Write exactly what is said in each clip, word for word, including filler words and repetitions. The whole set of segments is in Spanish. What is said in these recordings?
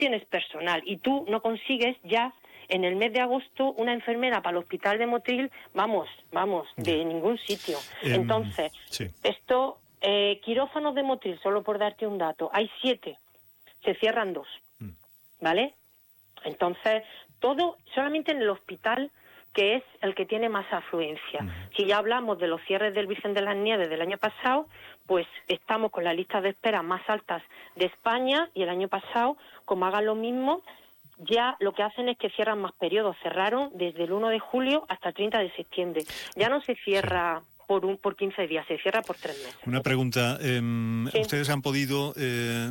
tienes personal y tú no consigues ya en el mes de agosto una enfermera para el hospital de Motril, vamos, vamos, de ningún sitio. Um, Entonces, sí. esto, eh, quirófanos de Motril, solo por darte un dato, hay siete, se cierran dos, mm. ¿vale? Entonces, todo solamente en el hospital, que es el que tiene más afluencia. Uh-huh. Si ya hablamos de los cierres del Virgen de las Nieves del año pasado, pues estamos con las listas de espera más altas de España, y el año pasado, como hagan lo mismo, ya lo que hacen es que cierran más periodos. Cerraron desde el primero de julio hasta el treinta de septiembre. Ya no se cierra... Sí. Por, un, por quince días, se cierra por tres meses. Una pregunta, eh, sí. ¿ustedes han podido eh,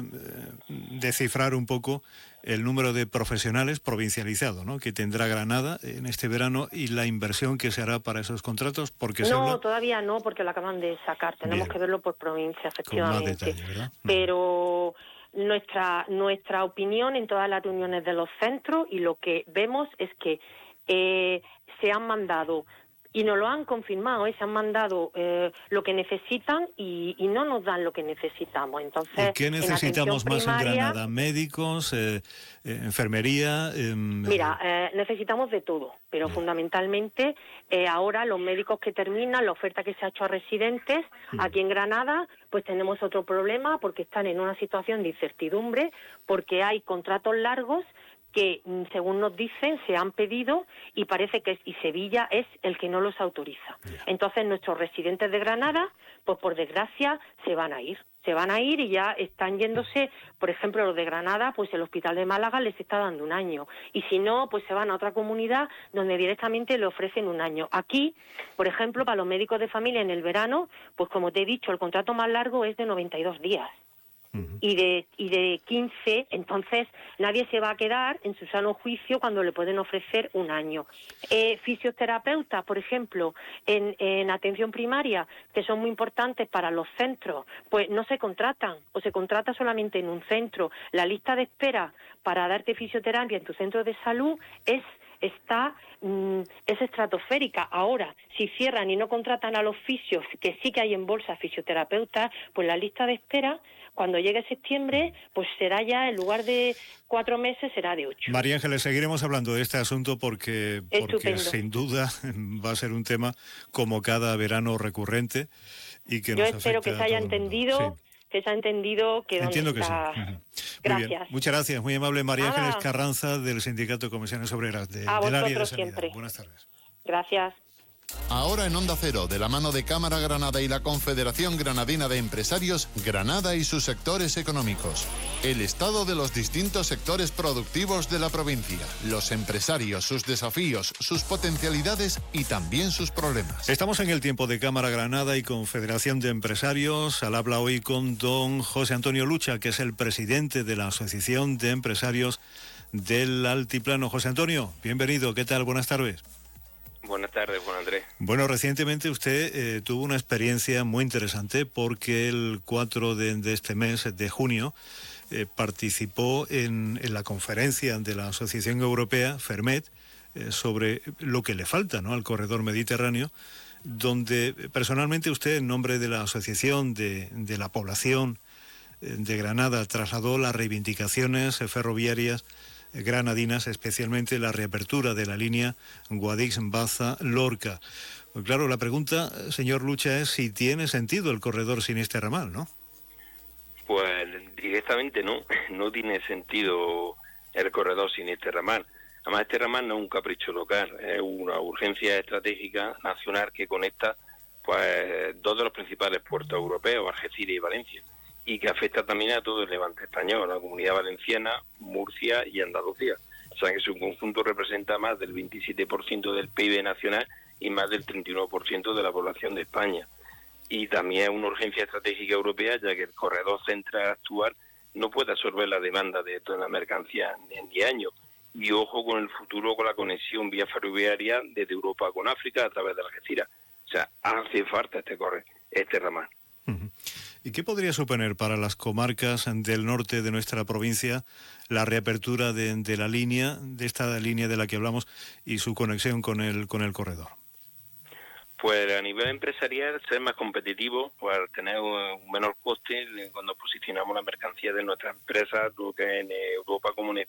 descifrar un poco el número de profesionales provincializado, ¿no?, que tendrá Granada en este verano y la inversión que se hará para esos contratos? Porque no, se habla... todavía no, porque lo acaban de sacar, tenemos Bien. que verlo por provincia, efectivamente. Con más detalle, ¿verdad? Pero nuestra, nuestra opinión en todas las reuniones de los centros, y lo que vemos es que eh, se han mandado... Y nos lo han confirmado, ¿eh? Se han mandado eh, lo que necesitan y, y no nos dan lo que necesitamos. Entonces, ¿y qué necesitamos en más primaria, en Granada? ¿Médicos, eh, eh, enfermería? Eh, mira, eh, necesitamos de todo, pero yeah. fundamentalmente eh, ahora los médicos que terminan, la oferta que se ha hecho a residentes mm. aquí en Granada, pues tenemos otro problema porque están en una situación de incertidumbre, porque hay contratos largos que, según nos dicen, se han pedido y parece que es, y Sevilla es el que no los autoriza. Yeah. Entonces, nuestros residentes de Granada, pues por desgracia, se van a ir. Se van a ir y ya están yéndose, por ejemplo, los de Granada, pues el Hospital de Málaga les está dando un año. Y si no, pues se van a otra comunidad donde directamente le ofrecen un año. Aquí, por ejemplo, para los médicos de familia en el verano, pues como te he dicho, el contrato más largo es de noventa y dos días. Uh-huh. Y de y de quince, entonces nadie se va a quedar en su sano juicio cuando le pueden ofrecer un año. Eh, fisioterapeutas, por ejemplo, en, en atención primaria, que son muy importantes para los centros, pues no se contratan, o se contrata solamente en un centro. La lista de espera para darte fisioterapia en tu centro de salud es está mm, es estratosférica. Ahora, si cierran y no contratan a los fisios, que sí que hay en bolsa fisioterapeutas, pues la lista de espera, cuando llegue septiembre, pues será ya, en lugar de cuatro meses, será de ocho. María Ángeles, seguiremos hablando de este asunto porque, porque sin duda va a ser un tema como cada verano recurrente y que Yo nos espero que se haya entendido... Sí. que se ha entendido que Entiendo dónde está... que sí. Uh-huh. Gracias. Bien. Muchas gracias, muy amable María Nada. Ángeles Carranza, del Sindicato de Comisiones Obreras de, a del área de Sanidad. Siempre. Buenas tardes. Gracias. Ahora en Onda Cero, de la mano de Cámara Granada y la Confederación Granadina de Empresarios, Granada y sus sectores económicos. El estado de los distintos sectores productivos de la provincia, los empresarios, sus desafíos, sus potencialidades y también sus problemas. Estamos en el tiempo de Cámara Granada y Confederación de Empresarios. Al habla hoy con don José Antonio Lucha, que es el presidente de la Asociación de Empresarios del Altiplano. José Antonio, bienvenido. ¿Qué tal? Buenas tardes. Buenas tardes, Juan Andrés. Bueno, recientemente usted eh, tuvo una experiencia muy interesante porque el cuatro de, de este mes, de junio, eh, participó en, en la conferencia de la Asociación Europea, Fermet, eh, sobre lo que le falta, ¿no?, al corredor mediterráneo, donde personalmente usted, en nombre de la Asociación de, de la Población eh, de Granada, trasladó las reivindicaciones ferroviarias granadinas, especialmente la reapertura de la línea Guadix-Baza-Lorca. Pues claro, la pregunta, señor Lucha, es si tiene sentido el corredor sin este ramal, ¿no? Pues directamente no, no tiene sentido el corredor sin este ramal. Además, este ramal no es un capricho local, es una urgencia estratégica nacional que conecta pues dos de los principales puertos europeos, Algeciras y Valencia, y que afecta también a todo el levante español, la Comunidad Valenciana, Murcia y Andalucía. O sea que su conjunto representa más del veintisiete por ciento del P I B nacional y más del treinta y uno por ciento de la población de España. Y también es una urgencia estratégica europea, ya que el corredor central actual no puede absorber la demanda de toda la mercancía en diez años. Y ojo con el futuro, con la conexión vía ferroviaria desde Europa con África a través de Algeciras. O sea, hace falta este corredor, este ramal. Uh-huh. ¿Y qué podría suponer para las comarcas del norte de nuestra provincia la reapertura de, de la línea, de esta línea de la que hablamos, y su conexión con el con el corredor? Pues a nivel empresarial, ser más competitivo, pues tener un menor coste cuando posicionamos la mercancía de nuestra empresa, lo que en Europa como en